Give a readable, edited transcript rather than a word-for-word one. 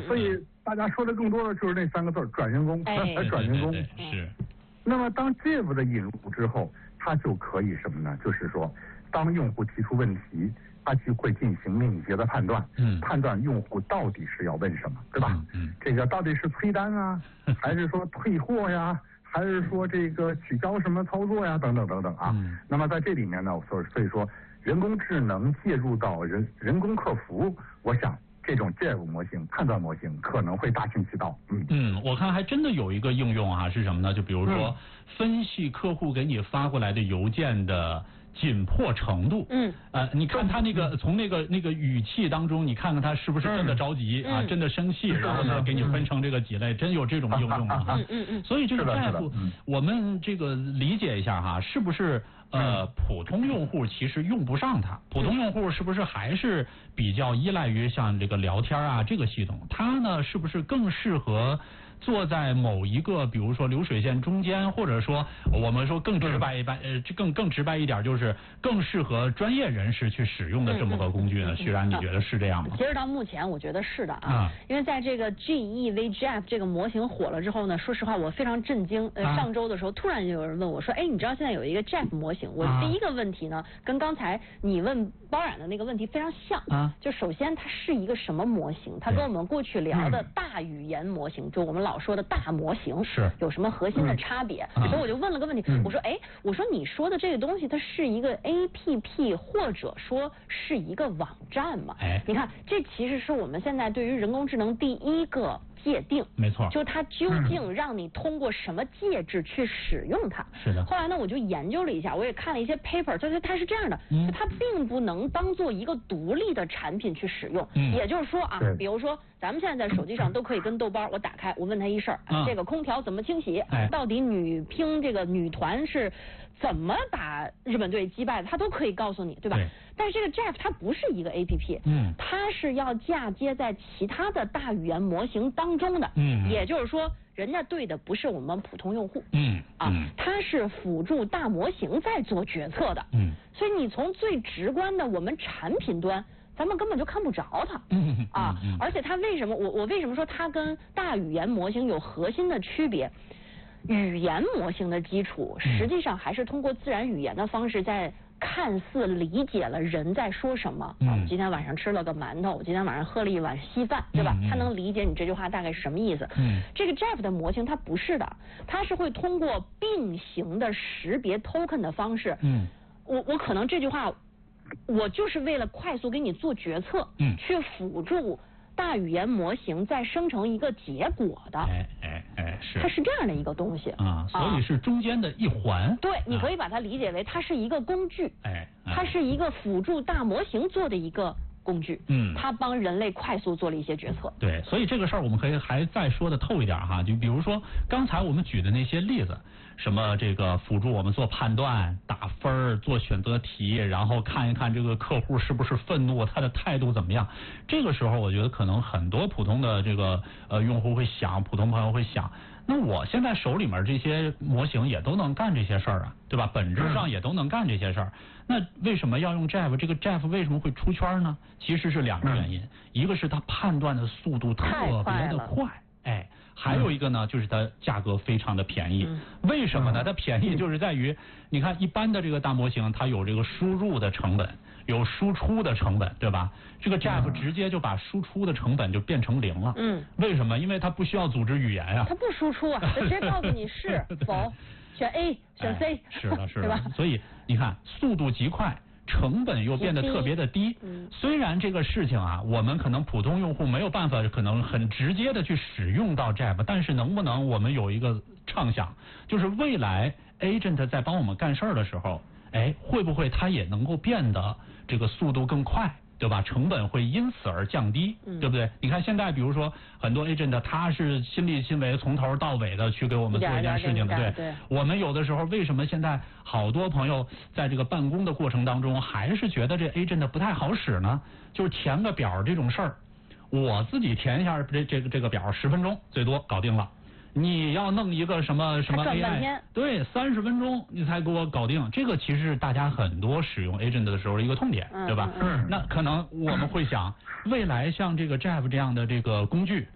所以大家说的更多的就是那3个字转人工，转人工。 是。 那么当 Jeff 的引入之后，它就可以什么呢？就是说，当用户提出问题，它就会进行敏捷的判断，判断用户到底是要问什么，对吧？这个到底是催单啊，还是说退货呀？还是说这个取消什么操作呀，等等等等啊。那么在这里面呢，所以说人工智能介入到人工客服，我想这种 Jeff 模型、判断模型可能会大行其道。 我看还真的有一个应用啊，是什么呢？就比如说分析客户给你发过来的邮件的紧迫程度。你看他那个从那个语气当中，你看看他是不是真的着急啊，真的生气，然后呢给你分成这个几类，真有这种应用啊。所以这个 Jeff 我们这个理解一下哈，是不是普通用户其实用不上它？普通用户是不是还是比较依赖于像这个聊天啊这个系统？它呢是不是更适合坐在某一个比如说流水线中间，或者说我们说更直白更直白一点，就是更适合专业人士去使用的这么个工具呢？徐然，你觉得是这样吗？ 其实到目前我觉得是的啊，因为在这个 GEV Jeff 这个模型火了之后呢，说实话我非常震惊。上周的时候突然就有人问我说，你知道现在有一个 Jeff 模型？我第一个问题呢，跟刚才你问包冉的那个问题非常像就首先它是一个什么模型？它跟我们过去聊的大语言模型，就我们老说的大模型是有什么核心的差别？所以我就问了个问题，我说你说的这个东西它是一个 APP 或者说是一个网站吗？你看这其实是我们现在对于人工智能第一个界定， 没错， 就它究竟让你通过什么介质去使用它。 是的。 后来呢，我就研究了一下，我也看了一些 paper， 它是这样的，它并不能当做一个独立的产品去使用。也就是说啊，比如说咱们现在在手机上都可以跟豆包，我打开，我问他一事儿，这个空调怎么清洗？到底这个女团是怎么把日本队击败的，他都可以告诉你，对吧？但是这个 Jeff 它不是一个 APP，它是要嫁接在其他的大语言模型当中的，也就是说，人家对的不是我们普通用户，它是辅助大模型在做决策的，所以你从最直观的我们产品端，咱们根本就看不着它，而且它为什么我为什么说它跟大语言模型有核心的区别？语言模型的基础实际上还是通过自然语言的方式在看似理解了人在说什么。我今天晚上吃了个馒头，我今天晚上喝了一碗稀饭，对吧？他能理解你这句话大概是什么意思。这个 Jeff 的模型它不是的，它是会通过并行的识别 token 的方式。我可能这句话我就是为了快速给你做决策，去辅助大语言模型再生成一个结果的， 是， 它是这样的一个东西所以是中间的一环。 对，你可以把它理解为它是一个工具，它是一个辅助大模型做的一个工具，它帮人类快速做了一些决策。 对，所以这个事儿我们可以还再说的透一点哈，就比如说刚才我们举的那些例子，什么这个辅助我们做判断、打分、做选择题，然后看一看这个客户是不是愤怒，他的态度怎么样。这个时候我觉得可能很多普通的这个用户会想，普通朋友会想，那我现在手里面这些模型也都能干这些事儿啊，对吧？本质上也都能干这些事儿。那为什么要用 Jeff？ 这个 Jeff 为什么会出圈呢？其实是2个原因，一个是它判断的速度特别的快，还有一个呢，就是它价格非常的便宜。为什么呢？它便宜就是在于，你看一般的这个大模型，它有这个输入的成本，有输出的成本，对吧？这个 Jeff 直接就把输出的成本就变成0了。为什么？因为它不需要组织语言啊。 它不输出啊，它直接告诉你是否选 A 选 C。 是的，对吧？所以你看，速度极快。成本又变得特别的低，虽然这个事情啊，我们可能普通用户没有办法，可能很直接的去使用到 Jeff， 但是能不能我们有一个畅想，就是未来 agent 在帮我们干事儿的时候，会不会它也能够变得这个速度更快？对吧？成本会因此而降低，对不对？你看现在，比如说很多 agent， 他是亲力亲为，从头到尾的去给我们做一件事情的，对。我们有的时候为什么现在好多朋友在这个办公的过程当中，还是觉得这 agent 不太好使呢？就是填个表这种事儿，我自己填一下这个表，10分钟最多搞定了。你要弄一个什么 AI， 对，30分钟你才给我搞定。这个其实是大家很多使用 agent 的时候的一个痛点，对吧？那可能我们会想，未来像这个 Jeff 这样的这个工具。